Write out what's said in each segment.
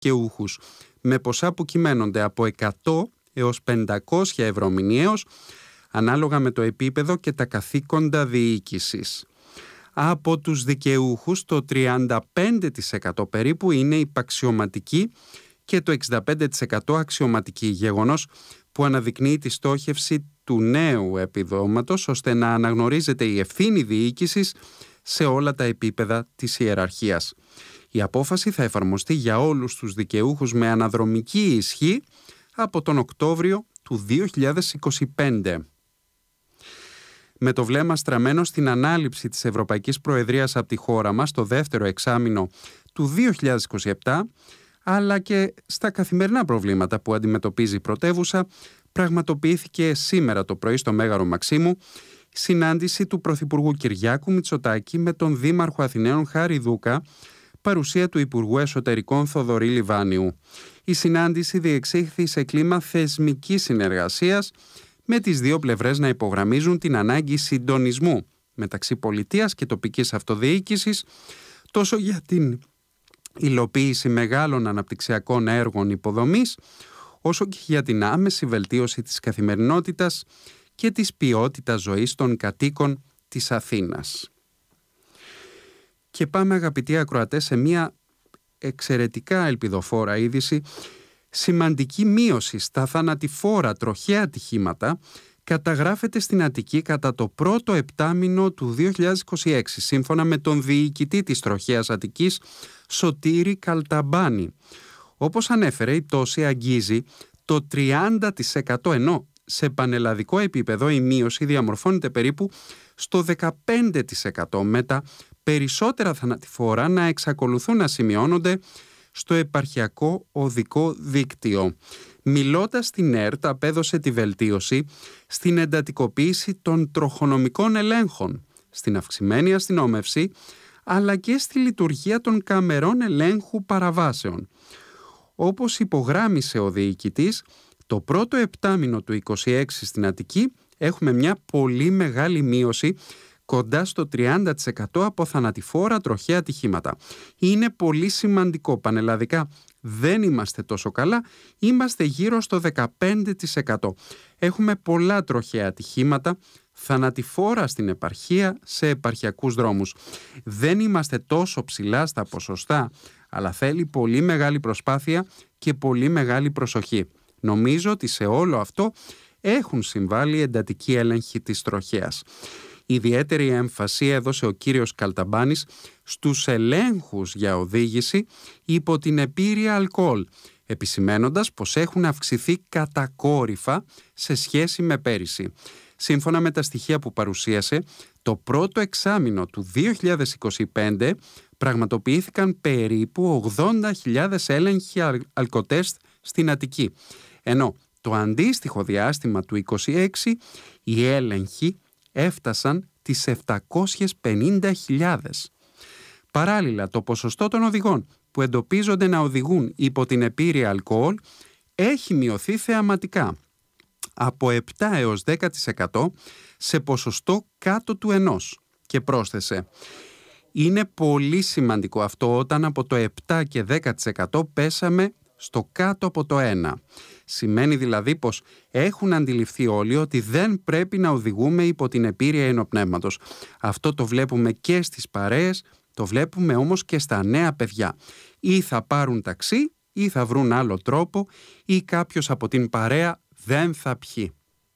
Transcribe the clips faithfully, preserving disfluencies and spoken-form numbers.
δικαιούχους με ποσά που κυμαίνονται από εκατό έως πεντακόσια ευρώ μηνιαίως, ανάλογα με το επίπεδο και τα καθήκοντα διοίκησης. Από τους δικαιούχους το τριάντα πέντε τοις εκατό περίπου είναι υπαξιωματικοί και το εξήντα πέντε τοις εκατό αξιωματικοί, γεγονός που αναδεικνύει τη στόχευση του νέου επιδόματος ώστε να αναγνωρίζεται η ευθύνη διοίκησης σε όλα τα επίπεδα της ιεραρχίας. Η απόφαση θα εφαρμοστεί για όλους τους δικαιούχους με αναδρομική ισχύ από τον Οκτώβριο του δύο χιλιάδες είκοσι πέντε. Με το βλέμμα στραμμένο στην ανάληψη της Ευρωπαϊκής Προεδρίας από τη χώρα μας το δεύτερο εξάμηνο του δύο χιλιάδες είκοσι επτά, αλλά και στα καθημερινά προβλήματα που αντιμετωπίζει η πρωτεύουσα, πραγματοποιήθηκε σήμερα το πρωί στο Μέγαρο Μαξίμου συνάντηση του Πρωθυπουργού Κυριάκου Μητσοτάκη με τον Δήμαρχο Αθηναίων Χάρη Δούκα, παρουσία του Υπουργού Εσωτερικών Θοδωρή Λιβάνιου. Η συνάντηση διεξήχθη σε κλίμα θεσμικής συνεργασίας, με τις δύο πλευρές να υπογραμμίζουν την ανάγκη συντονισμού μεταξύ πολιτείας και τοπικής αυτοδιοίκησης, τόσο για την υλοποίηση μεγάλων αναπτυξιακών έργων υποδομής, όσο και για την άμεση βελτίωση της καθημερινότητας και της ποιότητας ζωής των κατοίκων της Αθήνας. Και πάμε, αγαπητοί ακροατές, σε μια εξαιρετικά ελπιδοφόρα είδηση. Σημαντική μείωση στα θανατηφόρα τροχαία ατυχήματα καταγράφεται στην Αττική κατά το πρώτο επτάμηνο του δύο χιλιάδες είκοσι έξι, σύμφωνα με τον διοικητή της τροχαίας Αττικής, Σωτήρη Καλταμπάνη. Όπως ανέφερε, η πτώση αγγίζει το τριάντα τοις εκατό, ενώ σε πανελλαδικό επίπεδο η μείωση διαμορφώνεται περίπου στο δεκαπέντε τοις εκατό, με τα περισσότερα θανατηφόρα να εξακολουθούν να σημειώνονται στο επαρχιακό οδικό δίκτυο. Μιλώντας στην ΕΡΤ, απέδωσε τη βελτίωση στην εντατικοποίηση των τροχονομικών ελέγχων, στην αυξημένη αστυνόμευση, αλλά και στη λειτουργία των καμερών ελέγχου παραβάσεων. Όπως υπογράμμισε ο διοικητής, το πρώτο επτάμηνο του είκοσι έξι στην Αττική έχουμε μια πολύ μεγάλη μείωση, κοντά στο τριάντα τοις εκατό από θανατηφόρα τροχαία ατυχήματα. Είναι πολύ σημαντικό. Πανελλαδικά δεν είμαστε τόσο καλά, είμαστε γύρω στο δεκαπέντε τοις εκατό. Έχουμε πολλά τροχαία ατυχήματα, θανατηφόρα στην επαρχία, σε επαρχιακούς δρόμους. Δεν είμαστε τόσο ψηλά στα ποσοστά, αλλά θέλει πολύ μεγάλη προσπάθεια και πολύ μεγάλη προσοχή. Νομίζω ότι σε όλο αυτό έχουν συμβάλει εντατικοί έλεγχοι της τροχέας. Ιδιαίτερη έμφαση έδωσε ο κύριος Καλταμπάνης στους ελέγχους για οδήγηση υπό την επίρρεια αλκοόλ, επισημένοντας πως έχουν αυξηθεί κατακόρυφα σε σχέση με πέρυσι. Σύμφωνα με τα στοιχεία που παρουσίασε, το πρώτο εξάμηνο του δύο χιλιάδες είκοσι πέντε πραγματοποιήθηκαν περίπου ογδόντα χιλιάδες έλεγχοι αλκοτέστ στην Αττική, ενώ το αντίστοιχο διάστημα του είκοσι έξι οι έλεγχοι έφτασαν τις επτακόσιες πενήντα χιλιάδες. Παράλληλα, το ποσοστό των οδηγών που εντοπίζονται να οδηγούν υπό την επίρρεια αλκοόλ έχει μειωθεί θεαματικά από επτά έως δέκα τοις εκατό σε ποσοστό κάτω του ενός, και πρόσθεσε: είναι πολύ σημαντικό αυτό όταν από το επτά και δέκα τοις εκατό πέσαμε στο κάτω από το ένα. Σημαίνει δηλαδή πως έχουν αντιληφθεί όλοι ότι δεν πρέπει να οδηγούμε υπό την επίρρεια ενοπνεύματος. Αυτό το βλέπουμε και στις παρέες, το βλέπουμε όμως και στα νέα παιδιά. Ή θα πάρουν ταξί ή θα βρουν άλλο τρόπο, ή κάποιος από την παρέα δεν θα πιει.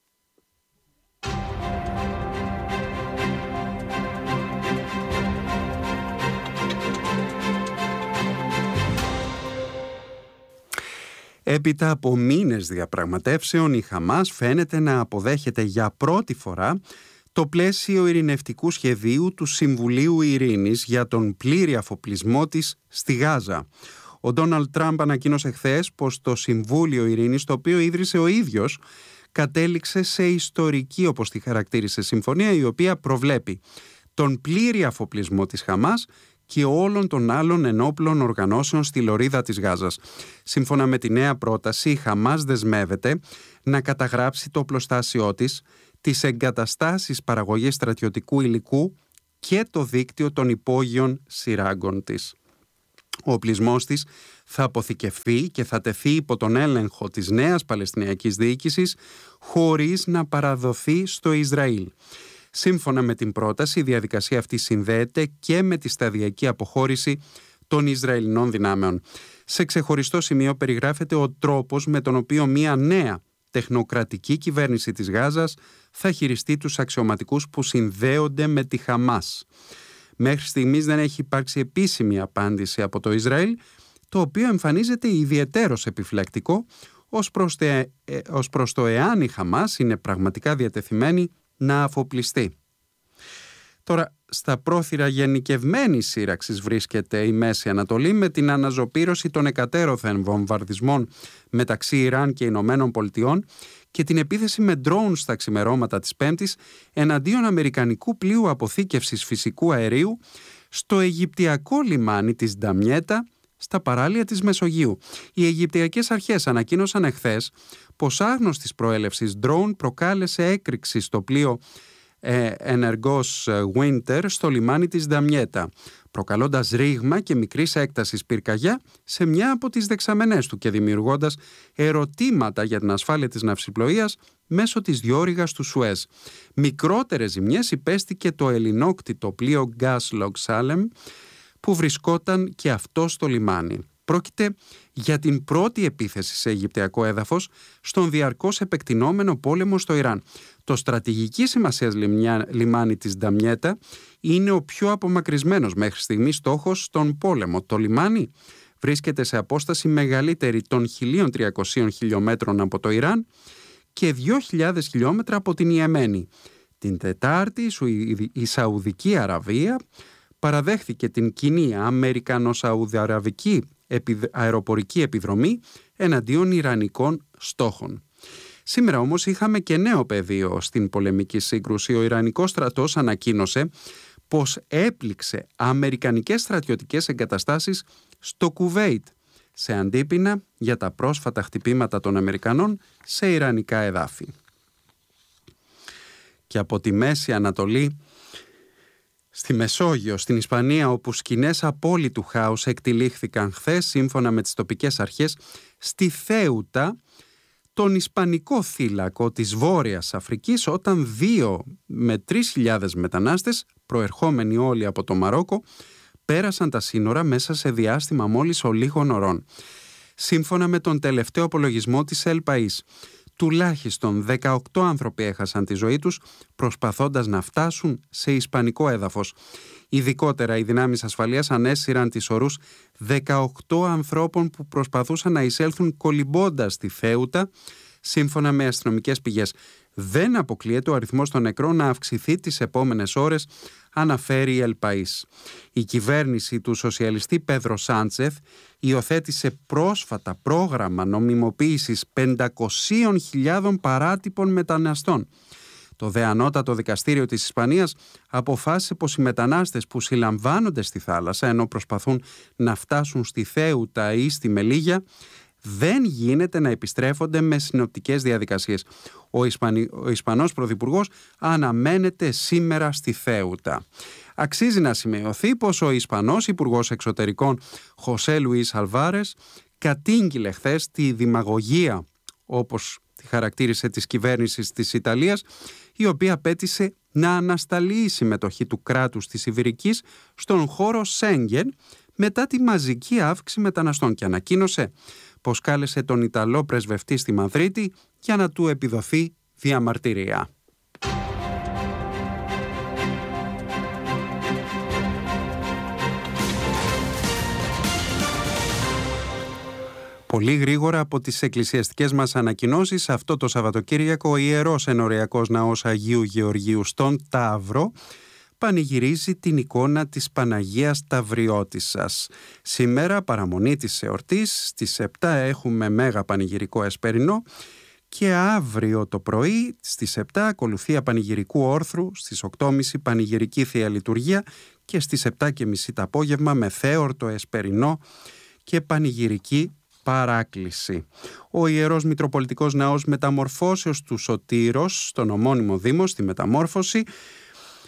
Έπειτα από μήνες διαπραγματεύσεων, η Χαμάς φαίνεται να αποδέχεται για πρώτη φορά το πλαίσιο ειρηνευτικού σχεδίου του Συμβουλίου Ειρήνης για τον πλήρη αφοπλισμό της στη Γάζα. Ο Ντόναλντ Τραμπ ανακοίνωσε χθες πως το Συμβούλιο Ειρήνης, το οποίο ίδρυσε ο ίδιος, κατέληξε σε ιστορική, όπως τη χαρακτήρισε, συμφωνία, η οποία προβλέπει τον πλήρη αφοπλισμό της Χαμάς και όλων των άλλων ενόπλων οργανώσεων στη λωρίδα της Γάζας. Σύμφωνα με τη νέα πρόταση, η Χαμάς δεσμεύεται να καταγράψει το οπλοστάσιό της, τις εγκαταστάσεις παραγωγής στρατιωτικού υλικού και το δίκτυο των υπόγειων σειράγκων της. Ο οπλισμός της θα αποθηκευθεί και θα τεθεί υπό τον έλεγχο της νέας Παλαιστινιακής διοίκησης χωρίς να παραδοθεί στο Ισραήλ. Σύμφωνα με την πρόταση, η διαδικασία αυτή συνδέεται και με τη σταδιακή αποχώρηση των Ισραηλινών δυνάμεων. Σε ξεχωριστό σημείο περιγράφεται ο τρόπος με τον οποίο μια νέα τεχνοκρατική κυβέρνηση της Γάζας θα χειριστεί τους αξιωματικούς που συνδέονται με τη Χαμάς. Μέχρι στιγμής δεν έχει υπάρξει επίσημη απάντηση από το Ισραήλ, το οποίο εμφανίζεται ιδιαιτέρως επιφυλακτικό ως προς, τε, ε, ως προς το εάν η Χαμάς είναι πραγματικά διατεθειμένη να αφοπλιστεί. Τώρα, στα πρόθυρα γενικευμένης σύραξης βρίσκεται η Μέση Ανατολή, με την αναζωπήρωση των εκατέρωθεν βομβαρδισμών μεταξύ Ιράν και Ηνωμένων Πολιτειών και την επίθεση με ντρόουν στα ξημερώματα της Πέμπτης εναντίον αμερικανικού πλοίου αποθήκευσης φυσικού αερίου στο αιγυπτιακό λιμάνι της Νταμιέτα, στα παράλια της Μεσογείου. Οι Αιγυπτιακές αρχές ανακοίνωσαν εχθές πως άγνωστης προέλευσης ντρόουν προκάλεσε έκρηξη στο πλοίο ε, ενεργός Winter στο λιμάνι της Νταμιέτα, προκαλώντας ρήγμα και μικρής έκτασης πυρκαγιά σε μια από τις δεξαμενές του και δημιουργώντας ερωτήματα για την ασφάλεια της ναυσιπλοείας μέσω της διόρυγας του Σουέζ. Μικρότερες ζημιές υπέστηκε το ελληνόκτητο πλοίο Gaslog Salem, που βρισκόταν και αυτό στο λιμάνι. Πρόκειται για την πρώτη επίθεση σε αιγυπτιακό έδαφος στον διαρκώς επεκτηνόμενο πόλεμο στο Ιράν. Το στρατηγική σημασίας λιμάνι της Νταμιέτα είναι ο πιο απομακρυσμένος μέχρι στιγμής στόχος στον πόλεμο. Το λιμάνι βρίσκεται σε απόσταση μεγαλύτερη των χίλια τριακόσια χιλιόμετρων από το Ιράν και δύο χιλιάδες χιλιόμετρα από την Ιεμένη. Την Τετάρτη η Σαουδική Αραβία παραδέχθηκε την κοινή Αμερικανο-Σαουδαραβική αεροπορική επιδρομή εναντίον Ιρανικών στόχων. Σήμερα όμως είχαμε και νέο πεδίο στην πολεμική σύγκρουση. Ο Ιρανικός στρατός ανακοίνωσε πως έπληξε αμερικανικές στρατιωτικές εγκαταστάσεις στο Κουβέιτ, σε αντίπεινα για τα πρόσφατα χτυπήματα των Αμερικανών σε ιρανικά εδάφη. Και από τη Μέση Ανατολή, στη Μεσόγειο, στην Ισπανία, όπου σκηνές απόλυτου χάους εκτυλίχθηκαν χθες, σύμφωνα με τις τοπικές αρχές, στη Θέουτα, τον Ισπανικό θύλακο της Βόρειας Αφρικής, όταν δύο με τρεις χιλιάδες μετανάστες, προερχόμενοι όλοι από το Μαρόκο, πέρασαν τα σύνορα μέσα σε διάστημα μόλις ολίγων ωρών. Σύμφωνα με τον τελευταίο απολογισμό της El País, τουλάχιστον δεκαοκτώ άνθρωποι έχασαν τη ζωή τους προσπαθώντας να φτάσουν σε ισπανικό έδαφος. Ειδικότερα, οι δυνάμεις ασφαλείας ανέσυραν τις ορούς δεκαοκτώ ανθρώπων που προσπαθούσαν να εισέλθουν κολυμπώντας στη Θέουτα, σύμφωνα με αστυνομικές πηγές. Δεν αποκλείεται ο αριθμός των νεκρών να αυξηθεί τις επόμενες ώρες, αναφέρει η El País. Η κυβέρνηση του σοσιαλιστή Πέδρο Σάντσεθ υιοθέτησε πρόσφατα πρόγραμμα νομιμοποίησης πεντακόσιες χιλιάδες παράτυπων μεταναστών. Το δε ανώτατο δικαστήριο της Ισπανίας αποφάσισε πως οι μετανάστες που συλλαμβάνονται στη θάλασσα ενώ προσπαθούν να φτάσουν στη Θέουτα ή στη Μελίγια δεν γίνεται να επιστρέφονται με συνοπτικές διαδικασίες. Ο, Ισπανι... ο Ισπανός Πρωθυπουργός αναμένεται σήμερα στη Θέουτα. Αξίζει να σημειωθεί πως ο Ισπανός Υπουργός Εξωτερικών Χωσέ Λουίς Αλβάρες κατήγγειλε χθες τη δημαγωγία, όπως τη χαρακτήρισε, της κυβέρνησης της Ιταλίας, η οποία απέτησε να ανασταλεί η συμμετοχή του κράτους της Ιβηρικής στον χώρο Σέγγεν μετά τη μαζική αύξηση μεταναστών και ανακοίνωσε πως κάλεσε τον Ιταλό πρεσβευτή στη Μαδρίτη για να του επιδοθεί διαμαρτυρία. Πολύ γρήγορα από τις εκκλησιαστικές μας ανακοινώσεις, αυτό το Σαββατοκύριακο ο Ιερός Ενοριακός Ναός Αγίου Γεωργίου στον Ταύρο πανηγυρίζει την εικόνα της Παναγίας Ταυριώτισσας. Σήμερα, παραμονή της εορτής, στις επτά έχουμε μέγα πανηγυρικό εσπερινό και αύριο το πρωί στις επτά ακολουθία πανηγυρικού όρθρου, στις οκτώ και μισή πανηγυρική Θεία Λειτουργία και στις επτά και μισή το απόγευμα με θέορτο εσπερινό και πανηγυρική παράκληση. Ο Ιερός Μητροπολιτικός Ναός Μεταμορφώσεως του Σωτήρος στον ομώνυμο Δήμο, στη Μεταμόρφωση,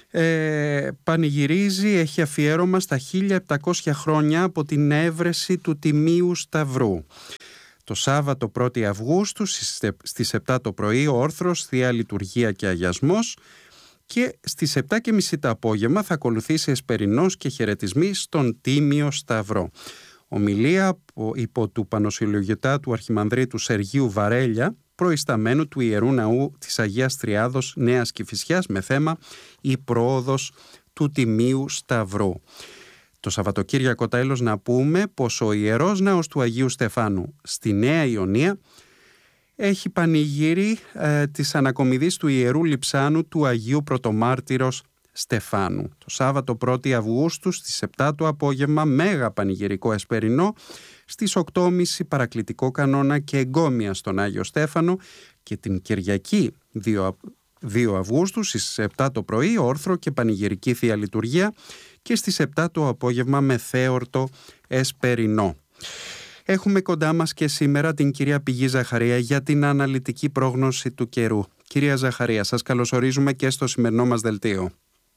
ε, πανηγυρίζει, έχει αφιέρωμα στα χίλια επτακόσια χρόνια από την έβρεση του Τιμίου Σταυρού. Το Σάββατο πρώτη Αυγούστου στις επτά το πρωί όρθρος, Θεία Λειτουργία και Αγιασμός, και στις επτά και μισή το απόγευμα θα ακολουθήσει εσπερινός και χαιρετισμοί στον Τίμιο Σταυρό. Ομιλία υπό του Πανοσυλλογητά του Αρχιμανδρίτου Σεργίου Βαρέλια, προϊσταμένου του Ιερού Ναού της Αγίας Τριάδος Νέας Κηφισιάς, με θέμα «Η πρόοδος του Τιμίου Σταυρού». Το Σαββατοκύριακο τέλος να πούμε πως ο Ιερός Ναός του Αγίου Στεφάνου στη Νέα Ιωνία έχει πανηγύρι ε, της ανακομιδής του Ιερού Λειψάνου του Αγίου Πρωτομάρτυρος Στεφάνου. Το Σάββατο πρώτη Αυγούστου στις επτά το απόγευμα μέγα πανηγυρικό εσπερινό, στις οκτώ και μισή παρακλητικό κανόνα και εγκόμια στον Άγιο Στέφανο, και την Κυριακή δύο Αυγούστου στις επτά το πρωί όρθρο και πανηγυρική Θεία Λειτουργία, και στις επτά το απόγευμα μεθέορτο εσπερινό. Έχουμε κοντά μας και σήμερα την κυρία Πηγή Ζαχαρία για την αναλυτική πρόγνωση του καιρού. Κυρία Ζαχαρία, σας καλωσορίζουμε και στο σημερινό μας δελτίο.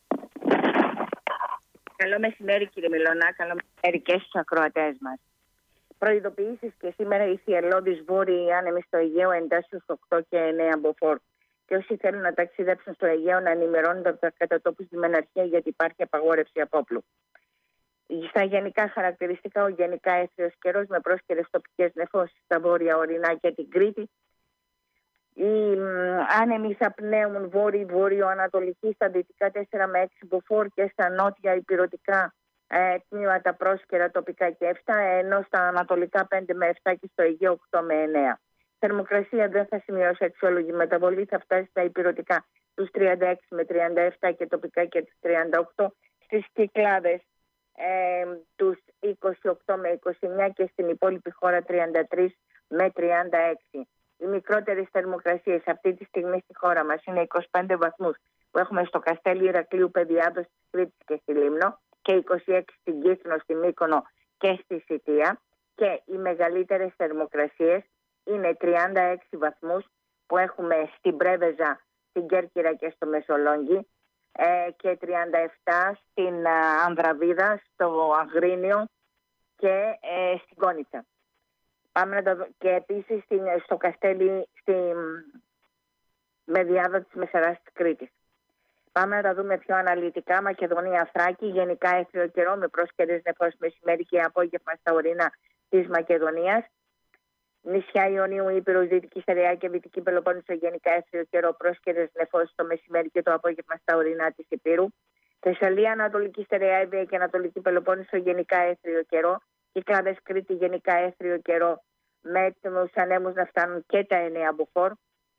Καλό μεσημέρι κύριε Μιλωνά, καλό μεσημέρι και στους ακροατές μας. Προειδοποιήσεις και σήμερα οι θυελλώδεις βόρειοι άνεμοι στο Αιγαίο εντάσσεως οκτώ και εννέα μποφόρ. Και όσοι θέλουν να ταξιδέψουν στο Αιγαίο να ενημερώνονται από τα κατατόπους διμεναρχία, γιατί υπάρχει απαγόρευση απόπλου. Στα γενικά χαρακτηριστικά, ο γενικά έθριος καιρός με πρόσκαιρες τοπικές νεφώσεις στα βόρεια ορεινά και την Κρήτη. Οι άνεμοι θα πνέουν βόρειο-βόρειο-ανατολική στα δυτικά τέσσερα με έξι μποφόρ και στα νότια υπηρετικά ε, τμήματα πρόσκαιρα τοπικά και επτά, ενώ στα ανατολικά πέντε με επτά και στο Αιγαίο οκτώ με εννέα. Θερμοκρασία δεν θα σημειώσει αξιόλογη μεταβολή, θα φτάσει στα υπηρετικά τους τριάντα έξι με τριάντα επτά και τοπικά και τους τριάντα οκτώ, στις Κυκλάδες ε, τους είκοσι οκτώ με είκοσι εννέα και στην υπόλοιπη χώρα τριάντα τρία με τριάντα έξι. Οι μικρότερες θερμοκρασίες αυτή τη στιγμή στη χώρα μας είναι είκοσι πέντε βαθμούς που έχουμε στο Καστέλι Ηρακλείου, Πεδιάδος, στη Κρήτη και στη Λίμνο, και είκοσι έξι στην Κύθνο, στη Μύκονο και στη Σιτία, και οι μεγαλύτερες θερμοκρασίες είναι τριάντα έξι βαθμούς που έχουμε στην Πρέβεζα, στην Κέρκυρα και στο Μεσολόγγι, ε, και τριάντα επτά στην ε, Ανδραβίδα, στο Αγρίνιο και ε, στην Κόνιτσα. Πάμε να τα δω... Και επίσης στην, στο Καστέλι, στη Μεδιάδα της Μεσαράς της Κρήτης. Πάμε να τα δούμε πιο αναλυτικά. Μακεδονία, Θράκη, γενικά έθριο καιρό με πρόσκαιρες νεφώσεις μεσημέρι και απόγευμα στα ορεινά της Μακεδονίας. Νησιά Ιωνίου, Ήπειρος, Δυτική Στερεά και Δυτική Πελοπόννησο, γενικά έθριο καιρό, πρόσκαιρες νεφώσεις το μεσημέρι και το απόγευμα στα ορεινά της Υπήρου. Θεσσαλία, Ανατολική Στερεά, Εύβοια και Ανατολική Πελοπόννησο, γενικά έθριο καιρό. Κυκλάδες, Κρήτη, γενικά έθριο καιρό με τους ανέμους να φτάνουν και τα εννέα μποφόρ.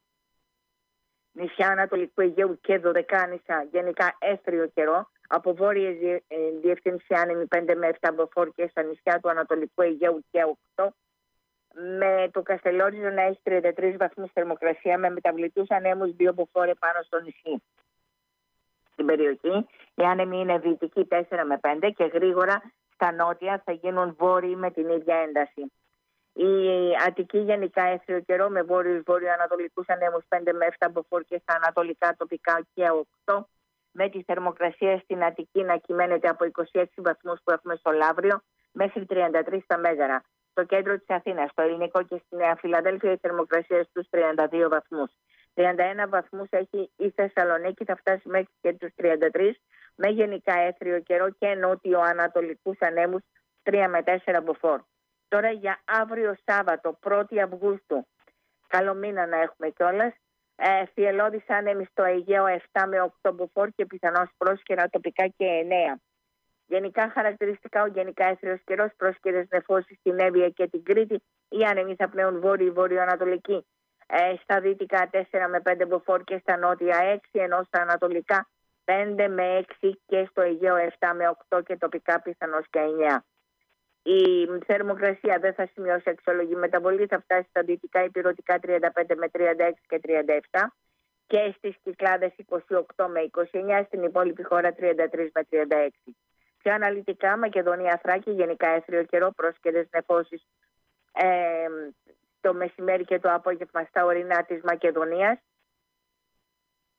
Νησιά Ανατολικού Αιγαίου και Δωδεκάνησα, γενικά έθριο καιρό. Από βόρειες διευθύνσεις άνεμοι πέντε με επτά μποφόρ και στα νησιά του Ανατολικού Αιγαίου και οκτώ. Με το Καστελόριζο να έχει τριάντα τρεις βαθμούς θερμοκρασία με μεταβλητούς ανέμους δύο μποφόρ πάνω στο νησί. Στην περιοχή οι άνεμοι είναι δυτικοί τέσσερα με πέντε και γρήγορα στα νότια θα γίνουν βόρειοι με την ίδια ένταση. Η Αττική γενικά έθριο καιρό με βόρειους βορειοανατολικούς ανέμους πέντε με επτά μποφόρ και στα ανατολικά τοπικά και οκτώ. Με τη θερμοκρασία στην Αττική να κυμαίνεται από είκοσι έξι βαθμούς που έχουμε στο Λαύριο μέχρι τριάντα τρία στα Μέγαρα. Στο κέντρο της Αθήνας, στο Ελληνικό και στη Νέα Φιλαδέλφια η θερμοκρασία στους τριάντα δύο βαθμούς. τριάντα ένα βαθμούς έχει η Θεσσαλονίκη, θα φτάσει μέχρι και τους τριάντα τρία με γενικά έθριο καιρό και νότιο-ανατολικούς ανέμους τρία με τέσσερα μποφόρ. Τώρα για αύριο Σάββατο πρώτη Αυγούστου, καλό μήνα να έχουμε κιόλας, ε, θυελλώδης άνεμοι στο Αιγαίο επτά με οκτώ μποφόρ και πιθανώς πρόσκαιρα τοπικά και εννέα. Γενικά χαρακτηριστικά, ο γενικά έθριος καιρός, πρόσκαιρες νεφώσεις στην Εύβοια και την Κρήτη. Οι άνεμοι θα πνέουν βόρειο-βορειοανατολική ε, στα δυτικά τέσσερα με πέντε μποφόρ και στα νότια έξι, ενώ στα ανατολικά πέντε με έξι και στο Αιγαίο επτά με οκτώ και τοπικά πιθανώς και εννέα. Η θερμοκρασία δεν θα σημειώσει αξιολογή μεταβολή, θα φτάσει στα δυτικά υπηρετικά τριάντα πέντε με τριάντα έξι και τριάντα επτά και στις Κυκλάδες είκοσι οκτώ με είκοσι εννέα, στην υπόλοιπη χώρα τριάντα τρία με τριάντα έξι. Πιο αναλυτικά, Μακεδονία, Θράκη, γενικά έθριο καιρό, πρόσκαιρες νεφώσεις ε, το μεσημέρι και το απόγευμα στα ορεινά της Μακεδονίας.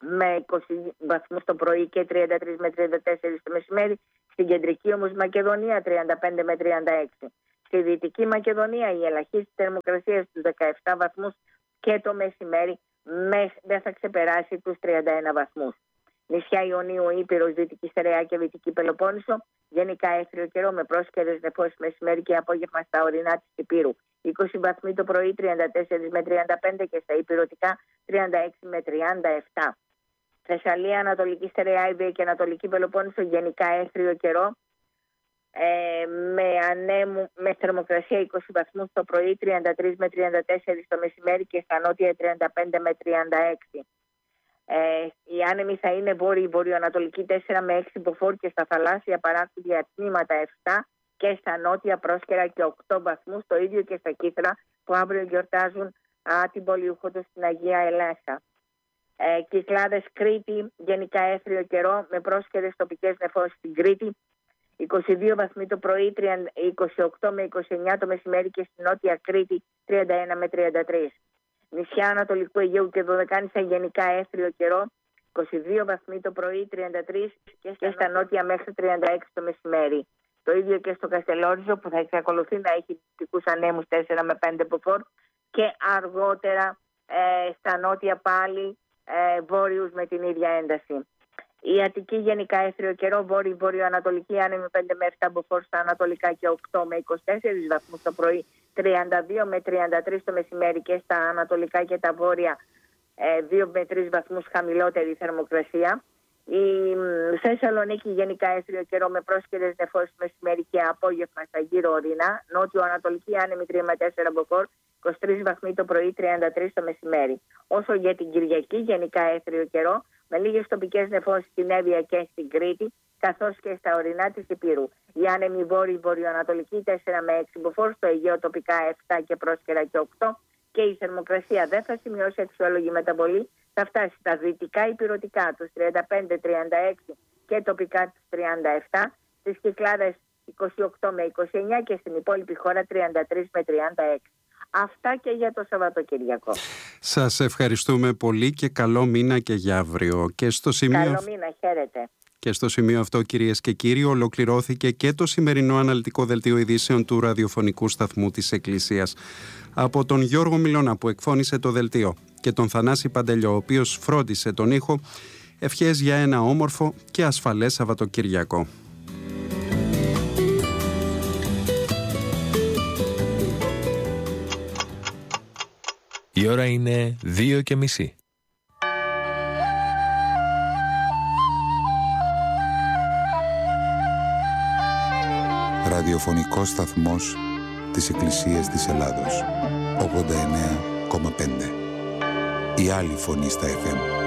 με είκοσι βαθμούς το πρωί και τριάντα τρεις με τριάντα τέσσερα το μεσημέρι. Στην κεντρική όμως Μακεδονία τριάντα πέντε με τριάντα έξι. Στη Δυτική Μακεδονία η ελαχίστη θερμοκρασία στους δεκαεπτά βαθμούς και το μεσημέρι δεν θα ξεπεράσει τους τριάντα ένα βαθμούς. Νησιά Ιωνίου, Ήπειρος, Δυτική Στερεά και Δυτική Πελοπόννησο, γενικά έθριο καιρό με πρόσχερες νεφώσεις μεσημέρι και απόγευμα στα ορεινά της Υπήρου. είκοσι βαθμοί το πρωί, τριάντα τέσσερα με τριάντα πέντε και στα υπηρετικά τριάντα έξι με τριάντα επτά. Θεσσαλία, Ανατολική Στερεά, Ιβαία και Ανατολική Πελοπόννησο, γενικά έθριο καιρό ε, με, ανέμου, με θερμοκρασία είκοσι βαθμούς το πρωί, τριάντα τρεις με τριάντα τέσσερα το μεσημέρι και στα νότια τριάντα πέντε με τριάντα έξι. Ε, οι άνεμοι θα είναι βόρειο-βορειοανατολική τέσσερα με έξι μποφόρ και στα θαλάσσια παράκτια τμήματα επτά και στα νότια πρόσκαιρα και οκτώ βαθμούς, το ίδιο και στα Κύθρα που αύριο γιορτάζουν α, την πολιούχο του στην Αγία Ελέσσα. Ε, Κυκλάδες, Κρήτη, γενικά έθριο καιρό με πρόσχερες τοπικές νεφώσεις στην Κρήτη, είκοσι δύο βαθμοί το πρωί, είκοσι οκτώ με είκοσι εννιά το μεσημέρι και στην νότια Κρήτη τριάντα ένα με τριάντα τρία. Νησιά Ανατολικού Αιγαίου και Δωδεκάνησα γενικά έθριο καιρό, είκοσι δύο βαθμοί το πρωί, τριάντα τρία και στα, και στα νότια μέχρι τριάντα έξι το μεσημέρι. Το ίδιο και στο Καστελόριζο που θα εξακολουθεί να έχει δυτικούς ανέμους τέσσερα με πέντε μποφόρ και αργότερα ε, στα νότια πάλι ε, βόρειους με την ίδια ένταση. Η Αττική γενικά έθριο καιρό, βόρειο-βορειοανατολική άνεμη πέντε με επτά μποφόρ στα ανατολικά και οκτώ με είκοσι τέσσερα βαθμούς το πρωί, τριάντα δύο με τριάντα τρία το μεσημέρι και στα ανατολικά και τα βόρεια δύο με τρεις βαθμούς χαμηλότερη θερμοκρασία. Η Θεσσαλονίκη γενικά έθριο καιρό με πρόσχερες νεφώσεις μεσημέρι και απόγευμα στα γύρω ορεινά. Νότιο-ανατολική άνεμη τρία με τέσσερα μποφόρ, είκοσι τρεις βαθμοί το πρωί, τριάντα τρία το μεσημέρι. Όσο για την Κυριακή γενικά έθριο καιρό με λίγες τοπικές νεφώσεις στην Εύβοια και στην Κρήτη, καθώς και στα ορεινά της Υπήρου. Η άνεμη βόρειο-βορειοανατολική τέσσερα με έξι μποφόρ, στο Αιγαίο τοπικά επτά και πρόσκαιρα και οκτώ και η θερμοκρασία δεν θα σημειώσει αξιόλογη μεταβολή, θα φτάσει στα δυτικά υπηρετικά τους τριάντα πέντε με τριάντα έξι και τοπικά τους τριάντα επτά, στις Κυκλάδες είκοσι οκτώ με είκοσι εννιά και στην υπόλοιπη χώρα τριάντα τρία με τριάντα έξι. Αυτά και για το Σαββατοκυριακό. Σας ευχαριστούμε πολύ και καλό μήνα και για αύριο. Και στο σημείο... Καλό μήνα, χαίρετε. Και στο σημείο αυτό, κυρίες και κύριοι, ολοκληρώθηκε και το σημερινό αναλυτικό δελτίο ειδήσεων του ραδιοφωνικού σταθμού της Εκκλησίας. Από τον Γιώργο Μιλώνα που εκφώνησε το δελτίο και τον Θανάση Παντελιό, ο οποίος φρόντισε τον ήχο, ευχές για ένα όμορφο και ασφαλές Σαββατοκυριακό. Η ώρα είναι δύο και μισή. Ραδιοφωνικός σταθμός της Εκκλησίας της Ελλάδος, ογδόντα εννέα κόμμα πέντε. Η άλλη φωνή στα εφ εμ.